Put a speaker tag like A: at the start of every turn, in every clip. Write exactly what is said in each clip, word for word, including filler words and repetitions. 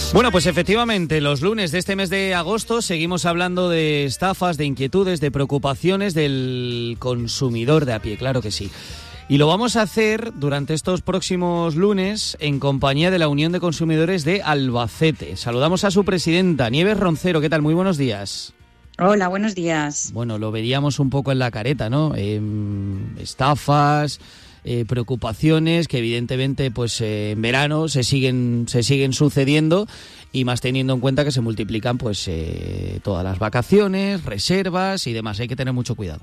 A: Bueno, pues efectivamente, los lunes de este mes de agosto seguimos hablando de estafas, de inquietudes, de preocupaciones del consumidor de a pie, claro que sí. Y lo vamos a hacer durante estos próximos lunes en compañía de la Unión de Consumidores de Albacete. Saludamos a su presidenta, Nieves Roncero. ¿Qué tal? Muy buenos días.
B: Hola, buenos días.
A: Bueno, lo veríamos un poco en la careta, ¿no? Eh, estafas, eh, preocupaciones que evidentemente pues eh, en verano se siguen se siguen sucediendo, y más teniendo en cuenta que se multiplican pues eh, todas las vacaciones, reservas y demás. Hay que tener mucho cuidado.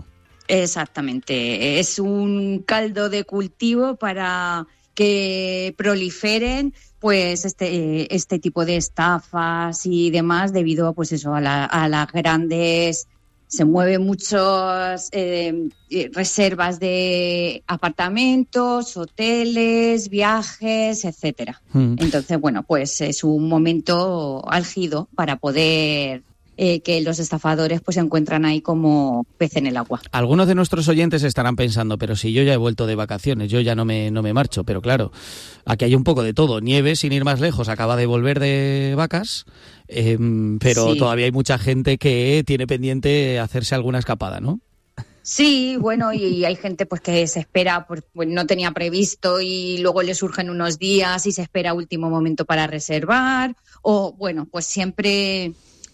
B: Exactamente. Es un caldo de cultivo para que proliferen pues este este tipo de estafas y demás, debido pues eso a, la, a las grandes, se mueven muchas eh, reservas de apartamentos, hoteles, viajes, etcétera. Mm. Entonces, bueno, pues es un momento álgido para poder Eh, que los estafadores pues se encuentran ahí como pez en el agua.
A: Algunos de nuestros oyentes estarán pensando, pero si yo ya he vuelto de vacaciones, yo ya no me no me marcho, pero claro, aquí hay un poco de todo. Nieves, sin ir más lejos, acaba de volver de vacas, eh, pero sí, todavía hay mucha gente que tiene pendiente hacerse alguna escapada, ¿no?
B: Sí, bueno, y hay gente pues que se espera, pues no tenía previsto y luego le surgen unos días y se espera a último momento para reservar, o bueno, pues siempre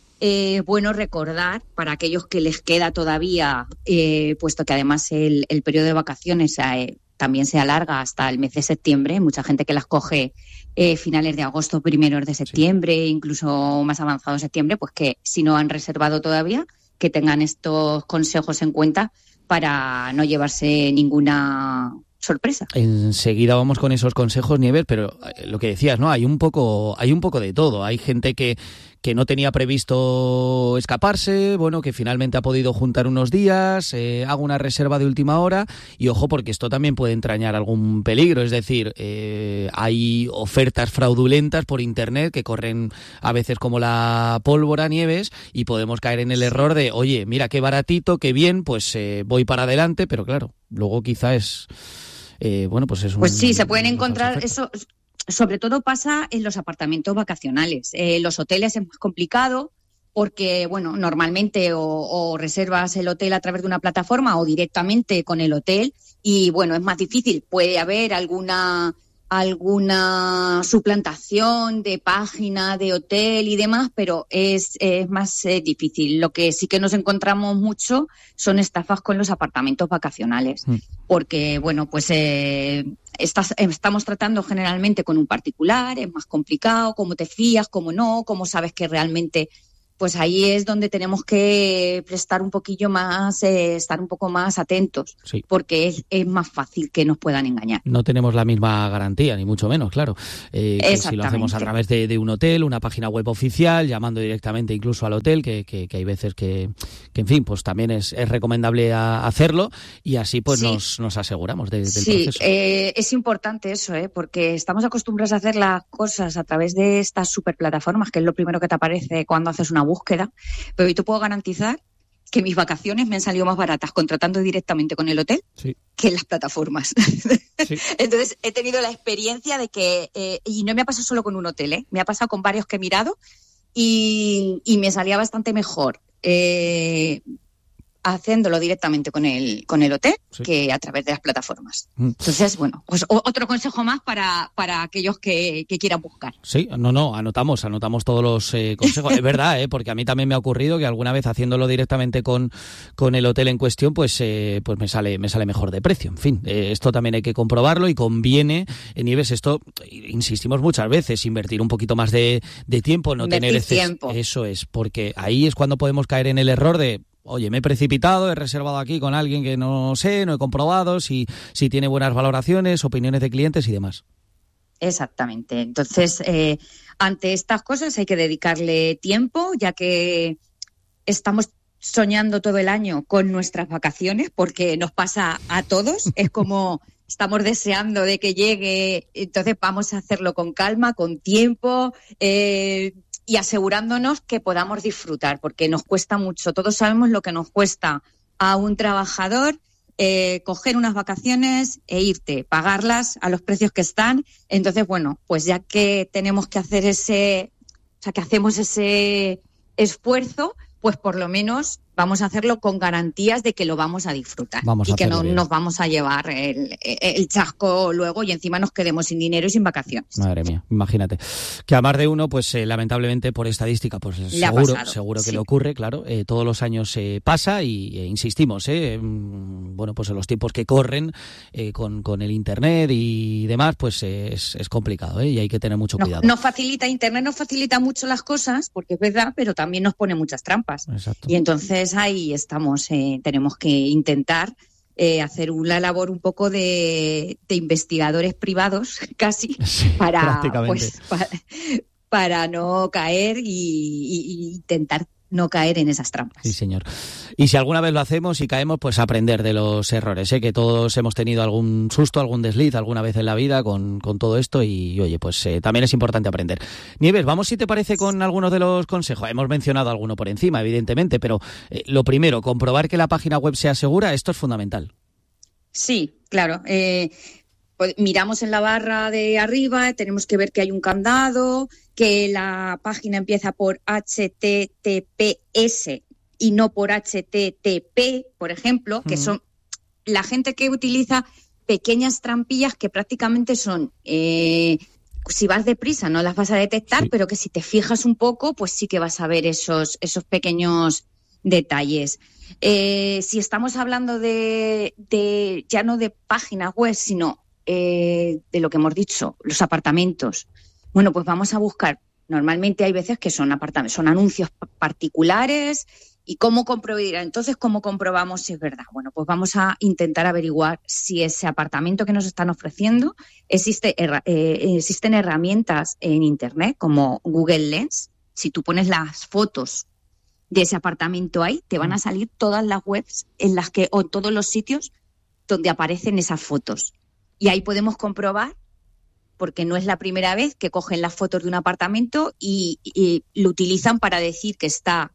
B: Eh, bueno recordar para aquellos que les queda todavía, eh, puesto que además el, el periodo de vacaciones eh, también se alarga hasta el mes de septiembre, mucha gente que las coge eh, finales de agosto, primeros de septiembre, sí, incluso más avanzado septiembre, pues que si no han reservado todavía, que tengan estos consejos en cuenta para no llevarse ninguna sorpresa.
A: Enseguida vamos con esos consejos, Nieves, pero lo que decías, ¿no? Hay un poco, hay un poco de todo. Hay gente que que no tenía previsto escaparse, bueno, que finalmente ha podido juntar unos días, eh, hago una reserva de última hora, y ojo, porque esto también puede entrañar algún peligro, es decir, eh, hay ofertas fraudulentas por internet que corren a veces como la pólvora, Nieves, y podemos caer en el error de, oye, mira qué baratito, qué bien, pues eh, voy para adelante, pero claro, luego quizá es, eh, bueno, pues es un...
B: Pues sí, se pueden encontrar eso. Sobre todo pasa en los apartamentos vacacionales. Eh, los hoteles es más complicado porque, bueno, normalmente o, o reservas el hotel a través de una plataforma o directamente con el hotel y, bueno, es más difícil. Puede haber alguna alguna suplantación de página de hotel y demás, pero es, es más eh, difícil. Lo que sí que nos encontramos mucho son estafas con los apartamentos vacacionales, mm. porque, bueno, pues eh, estás, estamos tratando generalmente con un particular, es más complicado, cómo te fías, cómo no, cómo sabes que realmente... Pues ahí es donde tenemos que prestar un poquillo más, eh, estar un poco más atentos, sí, porque es, es más fácil que nos puedan engañar.
A: No tenemos la misma garantía, ni mucho menos, claro. Eh, que si lo hacemos a través de, de un hotel, una página web oficial, llamando directamente incluso al hotel, que, que, que hay veces que, que, en fin, pues también es, es recomendable a, hacerlo, y así pues sí, nos, nos aseguramos de, del
B: sí,
A: proceso. Sí,
B: eh, es importante eso, ¿eh? Porque estamos acostumbrados a hacer las cosas a través de estas superplataformas, que es lo primero que te aparece cuando haces una búsqueda, pero yo te puedo garantizar que mis vacaciones me han salido más baratas contratando directamente con el hotel, sí, que en las plataformas. Sí. Entonces he tenido la experiencia de que, eh, y no me ha pasado solo con un hotel, ¿eh? Me ha pasado con varios que he mirado y, y me salía bastante mejor eh, haciéndolo directamente con el con el hotel, sí, que a través de las plataformas. Mm. Entonces, bueno, pues o, otro consejo más para, para aquellos que, que quieran buscar.
A: Sí, no, no, anotamos, anotamos todos los eh, consejos. Es verdad, eh, porque a mí también me ha ocurrido que alguna vez haciéndolo directamente con, con el hotel en cuestión, pues eh, pues me sale me sale mejor de precio. En fin, eh, esto también hay que comprobarlo y conviene, en Nieves, esto, insistimos muchas veces, invertir un poquito más de, de tiempo, no
B: invertir
A: tener exces-
B: tiempo.
A: Eso es, porque ahí es cuando podemos caer en el error de... Oye, me he precipitado, he reservado aquí con alguien que no sé, no he comprobado si, si tiene buenas valoraciones, opiniones de clientes y demás.
B: Exactamente. Entonces, eh, ante estas cosas hay que dedicarle tiempo, ya que estamos soñando todo el año con nuestras vacaciones, porque nos pasa a todos. Es como estamos deseando de que llegue, entonces vamos a hacerlo con calma, con tiempo, eh, y asegurándonos que podamos disfrutar, porque nos cuesta mucho. Todos sabemos lo que nos cuesta a un trabajador eh, coger unas vacaciones e irte, pagarlas a los precios que están. Entonces, bueno, pues ya que tenemos que hacer ese sea, que hacemos ese esfuerzo, pues por lo menos vamos a hacerlo con garantías de que lo vamos a disfrutar
A: vamos
B: y
A: a
B: que no
A: bien.
B: nos vamos a llevar el, el chasco luego y encima nos quedemos sin dinero y sin vacaciones.
A: Madre mía, imagínate. Que a más de uno, pues eh, lamentablemente por estadística, pues
B: le
A: seguro,
B: pasado,
A: seguro que
B: sí.
A: le ocurre, claro. Eh, todos los años eh, pasa y eh, insistimos, eh, bueno, pues en los tiempos que corren eh, con, con el internet y demás, pues eh, es, es complicado, eh, y hay que tener mucho
B: Nos,
A: cuidado.
B: nos facilita, internet nos facilita mucho las cosas, porque es verdad, pero también nos pone muchas trampas.
A: Exacto.
B: Y entonces ahí estamos, eh, tenemos que intentar eh, hacer una labor un poco de, de investigadores privados, casi,
A: Sí,
B: para,
A: prácticamente.
B: pues, para, para no caer y, y, y intentar no caer en esas trampas.
A: Sí, señor. Y si alguna vez lo hacemos y caemos, pues aprender de los errores, ¿eh? Que todos hemos tenido algún susto, algún desliz alguna vez en la vida con, con todo esto y, oye, pues eh, también es importante aprender. Nieves, vamos si te parece con algunos de los consejos. Hemos mencionado alguno por encima, evidentemente, pero eh, lo primero, comprobar que la página web sea segura, esto es fundamental.
B: Sí, claro. Eh, pues miramos en la barra de arriba, tenemos que ver que hay un candado, que la página empieza por H T T P S y no por H T T P, por ejemplo, que son la gente que utiliza pequeñas trampillas que prácticamente son, eh, si vas deprisa no las vas a detectar,
A: sí.
B: pero que si te fijas un poco, pues sí que vas a ver esos, esos pequeños detalles. Eh, si estamos hablando de, de ya no de páginas web, sino eh, de lo que hemos dicho, los apartamentos. Bueno, pues vamos a buscar. Normalmente hay veces que son apartamentos, son anuncios particulares. ¿Y cómo comprobar? Entonces, ¿cómo comprobamos si es verdad? Bueno, pues vamos a intentar averiguar si ese apartamento que nos están ofreciendo existe, eh, existen herramientas en Internet como Google Lens. Si tú pones las fotos de ese apartamento ahí, te van a salir todas las webs en las que, o todos los sitios donde aparecen esas fotos. Y ahí podemos comprobar, porque no es la primera vez que cogen las fotos de un apartamento y, y lo utilizan para decir que está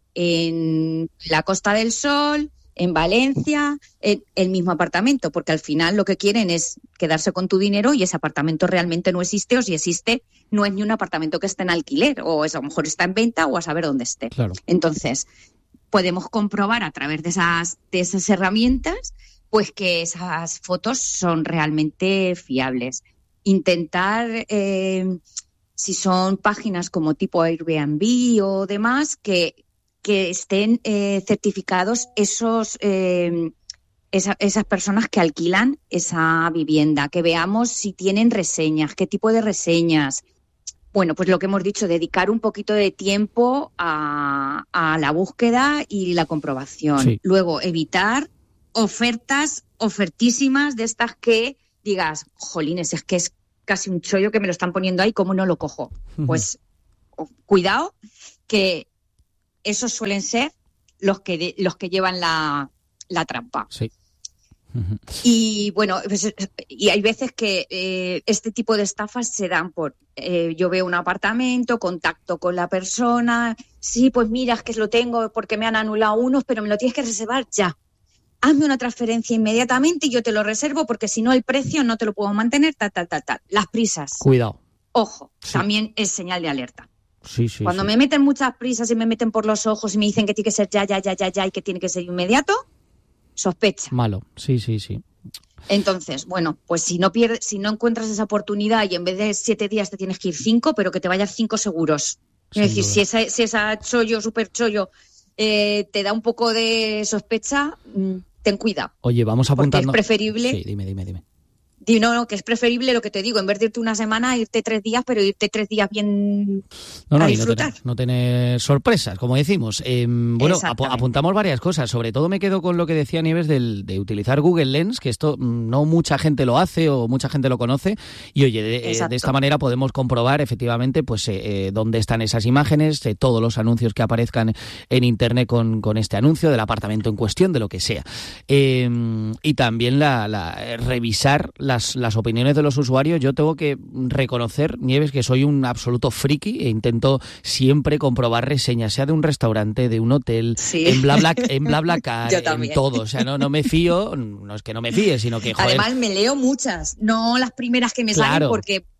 B: en la Costa del Sol, en Valencia, en el mismo apartamento, porque al final lo que quieren es quedarse con tu dinero y ese apartamento realmente no existe, o si existe, no es ni un apartamento que esté en alquiler, o es, a lo mejor está en venta o a saber dónde esté.
A: Claro.
B: Entonces, podemos comprobar a través de esas, de esas herramientas pues que esas fotos son realmente fiables. Intentar, eh, si son páginas como tipo Airbnb o demás, que, que estén eh, certificados esos eh, esa, esas personas que alquilan esa vivienda, que veamos si tienen reseñas, qué tipo de reseñas. Bueno, pues lo que hemos dicho, dedicar un poquito de tiempo a, a la búsqueda y la comprobación.
A: Sí.
B: Luego, evitar ofertas ofertísimas de estas que digas, jolines, es que es casi un chollo que me lo están poniendo ahí, ¿cómo no lo cojo? Pues cuidado, que esos suelen ser los que de, los que llevan la, la trampa.
A: Sí.
B: Y bueno, pues, y hay veces que eh, este tipo de estafas se dan por, eh, yo veo un apartamento, contacto con la persona, sí, pues mira, es que lo tengo porque me han anulado unos, pero me lo tienes que reservar ya. Hazme una transferencia inmediatamente y yo te lo reservo porque si no el precio no te lo puedo mantener, tal, tal, tal, tal. Las prisas.
A: Cuidado.
B: Ojo,
A: Sí.
B: también es señal de alerta.
A: Sí, sí,
B: Cuando
A: sí.
B: me meten muchas prisas y me meten por los ojos y me dicen que tiene que ser ya, ya, ya, ya, ya y que tiene que ser inmediato, sospecha.
A: Malo, sí, sí, sí.
B: Entonces, bueno, pues si no pierdes, si no encuentras esa oportunidad y en vez de siete días te tienes que ir cinco, pero que te vayas cinco seguros.
A: Sin
B: Es decir,
A: duda.
B: si esa, si esa chollo, super chollo, eh, te da un poco de sospecha, mm, ten cuidado.
A: Oye, vamos
B: Porque
A: apuntando.
B: es preferible.
A: Sí, dime, dime, dime.
B: Di, no, no, que es preferible lo que te digo, en vez de irte una semana, irte tres días, pero irte tres días bien
A: No, no,
B: a
A: y no
B: disfrutar.
A: tener, no tener sorpresas, como decimos. Eh, bueno, ap-
B: Exactamente.
A: apuntamos varias cosas. Sobre todo me quedo con lo que decía Nieves del, de utilizar Google Lens, que esto mm, no mucha gente lo hace o mucha gente lo conoce. Y oye, de, eh,
B: Exacto.
A: de esta manera podemos comprobar efectivamente pues eh, eh, dónde están esas imágenes, eh, todos los anuncios que aparezcan en Internet con, con este anuncio, del apartamento en cuestión, de lo que sea. Eh, y también la, la, eh, revisar las, las opiniones de los usuarios. Yo tengo que reconocer, Nieves, que soy un absoluto friki e intento siempre comprobar reseñas, sea de un restaurante, de un hotel,
B: Sí.
A: en Blabla, en BlaBlaCar,
B: Yo
A: en
B: también.
A: todo. O sea, no, no me fío, no es que no me fíe, sino que, joder,
B: Además, me leo muchas, no las primeras que me
A: Claro.
B: salen, porque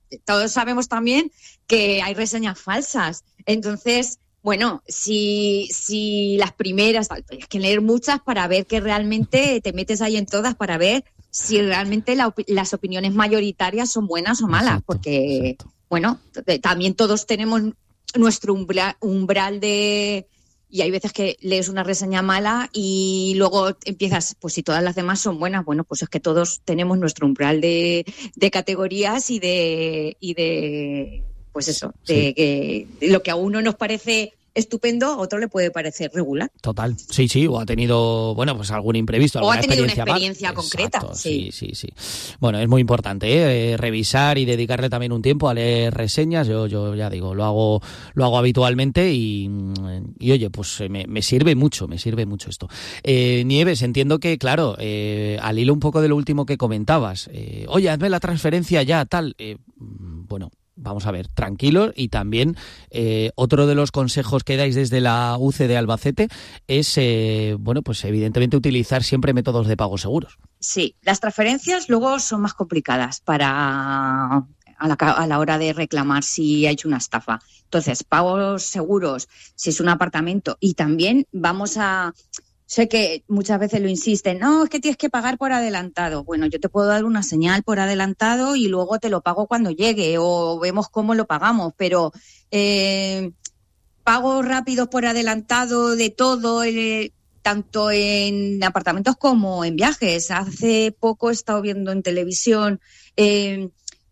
B: todos sabemos también que hay reseñas falsas. Entonces, bueno, si, si las primeras, hay que leer muchas para ver que realmente te metes ahí en todas para ver si realmente la, las opiniones mayoritarias son buenas o malas. Exacto, porque, exacto. bueno, también todos tenemos nuestro umbral, umbral de... Y hay veces que lees una reseña mala y luego empiezas, pues si todas las demás son buenas, bueno, pues es que todos tenemos nuestro umbral de, de categorías y de, y de, pues eso, de sí. que de lo que a uno nos parece estupendo, a otro le puede parecer regular.
A: Total, sí, sí, o ha tenido, bueno, pues algún imprevisto,
B: o
A: alguna
B: ha tenido
A: experiencia
B: una experiencia
A: mal.
B: concreta.
A: Exacto, sí. sí, sí, sí. Bueno, es muy importante, ¿eh? Eh, revisar y dedicarle también un tiempo a leer reseñas. Yo, yo ya digo, lo hago, lo hago habitualmente y, y oye, pues me, me sirve mucho, me sirve mucho esto. Eh, Nieves, entiendo que, claro, eh, al hilo un poco de lo último que comentabas, eh, oye, hazme la transferencia ya, tal, eh, bueno. Vamos a ver, tranquilos, y también eh, otro de los consejos que dais desde la U C de Albacete es, eh, bueno, pues evidentemente utilizar siempre métodos de pago seguros.
B: Sí, las transferencias luego son más complicadas para a la, a la hora de reclamar si ha hecho una estafa. Entonces, pagos seguros, si es un apartamento, y también vamos a... Sé que muchas veces lo insisten, no, es que tienes que pagar por adelantado. Bueno, yo te puedo dar una señal por adelantado y luego te lo pago cuando llegue o vemos cómo lo pagamos, pero eh, pagos rápidos por adelantado de todo, eh, tanto en apartamentos como en viajes. Hace poco he estado viendo en televisión eh,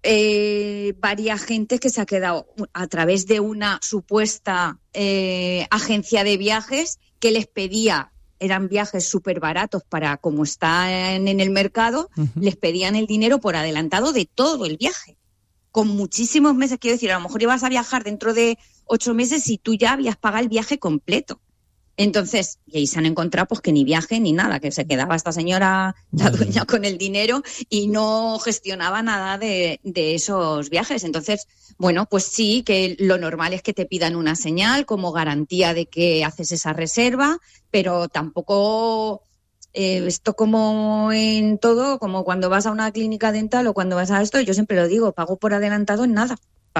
B: eh, varias gentes que se ha quedado a través de una supuesta eh, agencia de viajes que les pedía... eran viajes súper baratos para como están en el mercado, uh-huh. les pedían el dinero por adelantado de todo el viaje, con muchísimos meses. Quiero decir, a lo mejor ibas a viajar dentro de ocho meses y tú ya habías pagado el viaje completo. Entonces, y ahí se han encontrado pues que ni viaje ni nada, que se quedaba esta señora, la dueña, con el dinero y no gestionaba nada de, de esos viajes. Entonces, bueno, pues sí, que lo normal es que te pidan una señal como garantía de que haces esa reserva, pero tampoco eh, esto como en todo, como cuando vas a una clínica dental o cuando vas a esto, yo siempre lo digo, pago por adelantado en nada.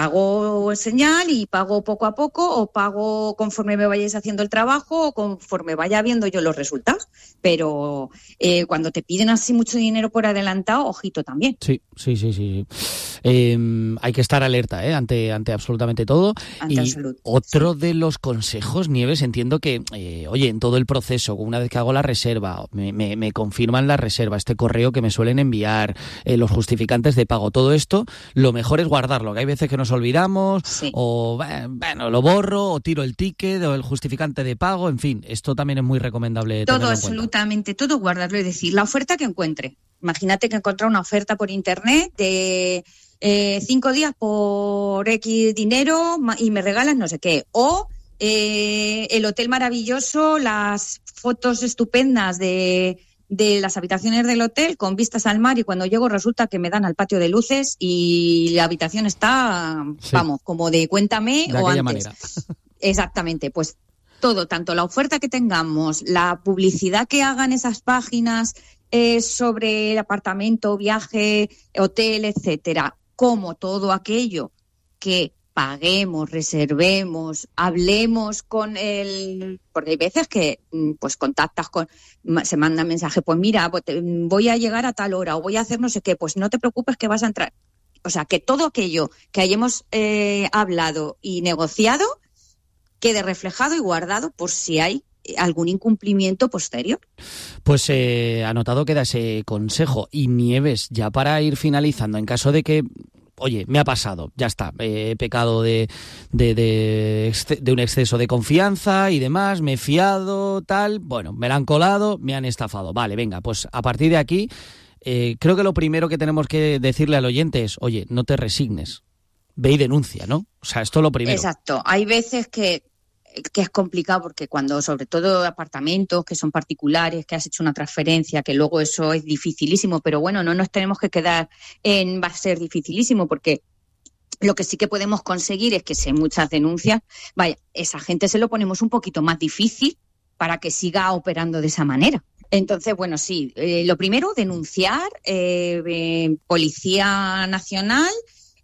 B: Pago señal y pago poco a poco, o pago conforme me vayáis haciendo el trabajo o conforme vaya viendo yo los resultados. Pero eh, cuando te piden así mucho dinero por adelantado, ojito también.
A: Sí, sí, sí, sí. Eh, hay que estar alerta, ¿eh? ante, ante absolutamente todo.
B: Ante
A: y
B: absolut,
A: otro
B: sí.
A: de los consejos, Nieves, entiendo que, eh, oye, en todo el proceso, una vez que hago la reserva, me, me, me confirman la reserva, este correo que me suelen enviar, eh, los justificantes de pago, todo esto, lo mejor es guardarlo, que hay veces que nos olvidamos, sí. o bueno, lo borro, o tiro el ticket, o el justificante de pago, en fin, esto también es muy recomendable.
B: Todo, absolutamente, todo guardarlo, es decir, la oferta que encuentre. Imagínate que encontré una oferta por internet de eh, cinco días por X dinero y me regalas no sé qué, o eh, el hotel maravilloso, las fotos estupendas de... de las habitaciones del hotel con vistas al mar, y cuando llego resulta que me dan al patio de luces y la habitación está, sí. vamos, como de cuéntame
A: de
B: o antes.
A: Manera.
B: Exactamente, pues todo, tanto la oferta que tengamos, la publicidad que hagan esas páginas eh, sobre el apartamento, viaje, hotel, etcétera, como todo aquello que paguemos, reservemos, hablemos con el... Porque hay veces que pues contactas con... Se manda mensaje, pues mira, voy a llegar a tal hora o voy a hacer no sé qué, pues no te preocupes que vas a entrar. O sea, que todo aquello que hayamos eh, hablado y negociado quede reflejado y guardado por si hay algún incumplimiento posterior.
A: Pues eh, anotado queda ese consejo. Y Nieves, ya para ir finalizando, en caso de que... Oye, me ha pasado, ya está, eh, he pecado de, de, de, de un exceso de confianza y demás, me he fiado, tal, bueno, me la han colado, me han estafado. Vale, venga, pues a partir de aquí, eh, creo que lo primero que tenemos que decirle al oyente es, oye, no te resignes, ve y denuncia, ¿no? O sea, esto es lo primero.
B: Exacto, hay veces que... que es complicado porque cuando, sobre todo apartamentos que son particulares, que has hecho una transferencia, que luego eso es dificilísimo, pero bueno, no nos tenemos que quedar en va a ser dificilísimo, porque lo que sí que podemos conseguir es que si hay muchas denuncias, vaya, esa gente se lo ponemos un poquito más difícil para que siga operando de esa manera. Entonces, bueno, sí, eh, lo primero, denunciar, eh, eh, Policía Nacional,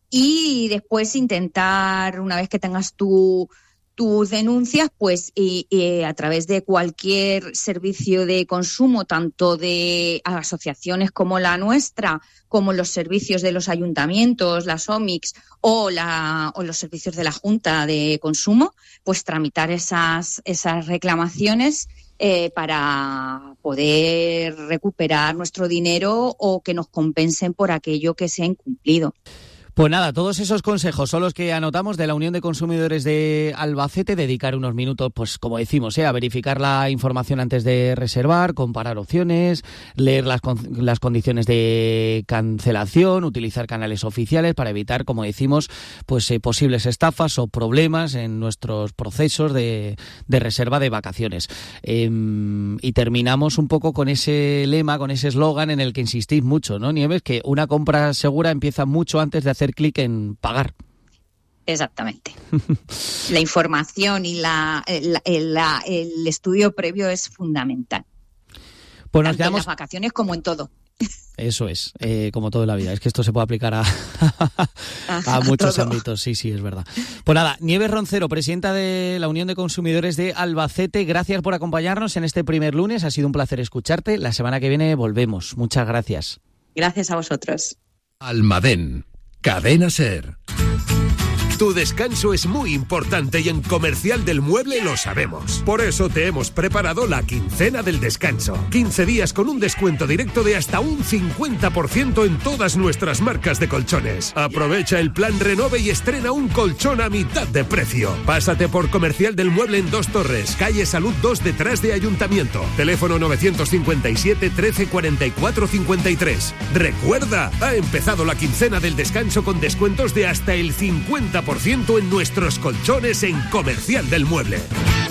B: y después intentar, una vez que tengas tu... tus denuncias, pues y, y a través de cualquier servicio de consumo, tanto de asociaciones como la nuestra, como los servicios de los ayuntamientos, las O M I Cs o, la, o los servicios de la Junta de Consumo, pues tramitar esas, esas reclamaciones eh, para poder recuperar nuestro dinero o que nos compensen por aquello que se ha incumplido.
A: Pues nada, todos esos consejos son los que anotamos de la Unión de Consumidores de Albacete. Dedicar unos minutos, pues como decimos, ¿eh? a verificar la información antes de reservar, comparar opciones, leer las, con- las condiciones de cancelación, utilizar canales oficiales para evitar, como decimos, pues eh, posibles estafas o problemas en nuestros procesos de, de reserva de vacaciones. Eh, y terminamos un poco con ese lema, con ese eslogan en el que insistís mucho, ¿no, Nieves? Que una compra segura empieza mucho antes de hacer clic en pagar.
B: Exactamente. La información y la, la, la, el estudio previo es fundamental.
A: Pues nos
B: tanto
A: quedamos...
B: en las vacaciones como en todo.
A: Eso es, eh, como todo en la vida. Es que esto se puede aplicar a, a, a muchos todo. ámbitos. Sí, sí, es verdad. Pues nada, Nieves Roncero, presidenta de la Unión de Consumidores de Albacete, gracias por acompañarnos en este primer lunes. Ha sido un placer escucharte. La semana que viene volvemos. Muchas gracias.
B: Gracias a vosotros.
C: Almadén. Cadena SER. Tu descanso es muy importante y en Comercial del Mueble lo sabemos. Por eso te hemos preparado la quincena del descanso. quince días con un descuento directo de hasta un cincuenta por ciento en todas nuestras marcas de colchones. Aprovecha el plan Renove y estrena un colchón a mitad de precio. Pásate por Comercial del Mueble en Dos Torres, calle Salud dos, detrás de Ayuntamiento. Teléfono novecientos cincuenta y siete, trece, cuarenta y cuatro, cincuenta y tres. Recuerda, ha empezado la quincena del descanso con descuentos de hasta el cincuenta por ciento en nuestros colchones en Comercial del Mueble.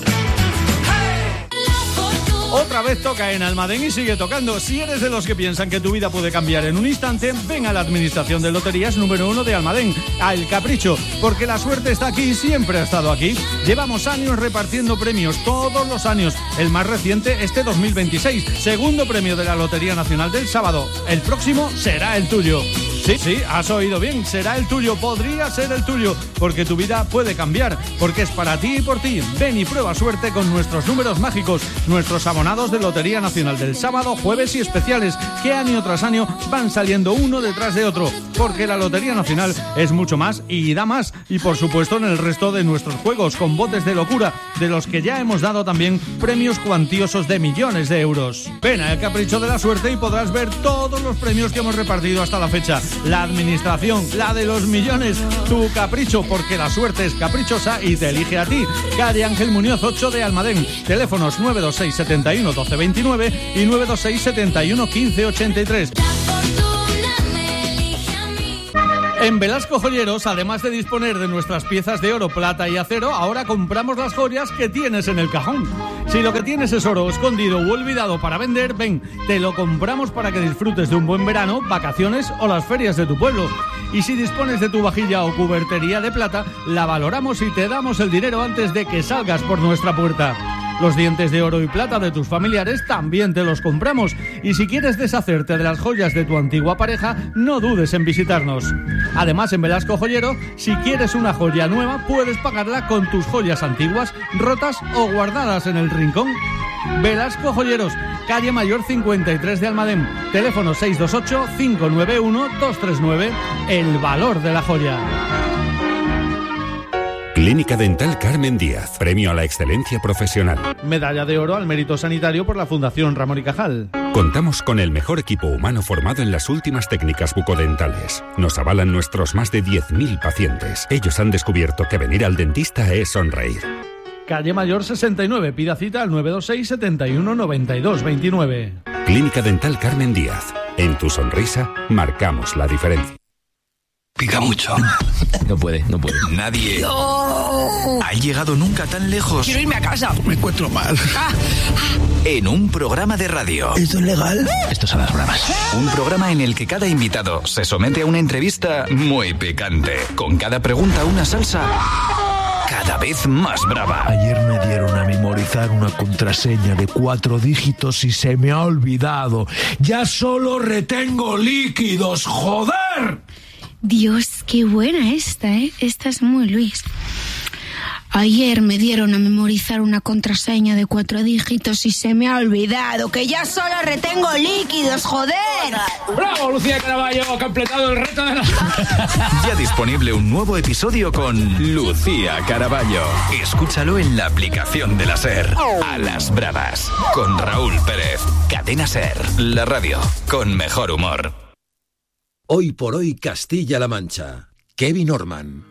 D: Otra vez toca en Almadén y sigue tocando. Si eres de los que piensan que tu vida puede cambiar en un instante, ven a la Administración de Loterías número uno de Almadén, a El Capricho, porque la suerte está aquí y siempre ha estado aquí. Llevamos años repartiendo premios, todos los años. El más reciente, este dos mil veintiséis, segundo premio de la Lotería Nacional del sábado. El próximo será el tuyo. Sí, sí, has oído bien, será el tuyo, podría ser el tuyo, porque tu vida puede cambiar, porque es para ti y por ti. Ven y prueba suerte con nuestros números mágicos, nuestros abonados de Lotería Nacional del sábado, jueves y especiales, que año tras año van saliendo uno detrás de otro, porque la Lotería Nacional es mucho más y da más, y por supuesto en el resto de nuestros juegos, con botes de locura, de los que ya hemos dado también premios cuantiosos de millones de euros. Ven a El Capricho de la Suerte y podrás ver todos los premios que hemos repartido hasta la fecha. La administración, la de los millones, tu capricho, porque la suerte es caprichosa y te elige a ti. Calle Ángel Muñoz ocho de Almadén. Teléfonos nueve dos seis, setenta y uno, doce veintinueve y nueve dos seis, setenta y uno, quince ochenta y tres. En Velasco Joyeros, además de disponer de nuestras piezas de oro, plata y acero, ahora compramos las joyas que tienes en el cajón. Si lo que tienes es oro escondido u olvidado para vender, ven, te lo compramos para que disfrutes de un buen verano, vacaciones o las ferias de tu pueblo. Y si dispones de tu vajilla o cubertería de plata, la valoramos y te damos el dinero antes de que salgas por nuestra puerta. Los dientes de oro y plata de tus familiares también te los compramos. Y si quieres deshacerte de las joyas de tu antigua pareja, no dudes en visitarnos. Además, en Velasco Joyero, si quieres una joya nueva, puedes pagarla con tus joyas antiguas, rotas o guardadas en el rincón. Velasco Joyeros, calle Mayor cincuenta y tres de Almadén. Teléfono seis dos ocho, cinco nueve uno, dos tres nueve. El valor de la joya.
E: Clínica Dental Carmen Díaz, premio a la excelencia profesional.
D: Medalla de oro al mérito sanitario por la Fundación Ramón y Cajal.
E: Contamos con el mejor equipo humano formado en las últimas técnicas bucodentales. Nos avalan nuestros más de diez mil pacientes. Ellos han descubierto que venir al dentista es sonreír.
D: Calle Mayor sesenta y nueve, pida cita al nueve dos seis, setenta y uno, noventa y dos veintinueve.
E: Clínica Dental Carmen Díaz. En tu sonrisa marcamos la diferencia.
F: Pica mucho.
G: No puede, no puede.
F: Nadie no. ha llegado nunca tan lejos.
G: Quiero irme a casa.
F: Me encuentro mal. Ah. En un programa de radio.
G: ¿Esto es legal? Esto son las bromas.
F: Un programa en el que cada invitado se somete a una entrevista muy picante. Con cada pregunta una salsa cada vez más brava.
H: Ayer me dieron a memorizar una contraseña de cuatro dígitos y se me ha olvidado. Ya solo retengo líquidos, ¡joder!
I: Dios, qué buena esta, ¿eh? Esta es muy Luis. Ayer me dieron a memorizar una contraseña de cuatro dígitos y se me ha olvidado que ya solo retengo líquidos, joder.
J: ¡Bravo, Lucía Caraballo! Ha completado el reto de la...
F: Ya disponible un nuevo episodio con Lucía Caraballo. Escúchalo en la aplicación de la SER. A las bravas. Con Raúl Pérez. Cadena SER. La radio con mejor humor.
C: Hoy por hoy Castilla-La Mancha. Kevin Orman.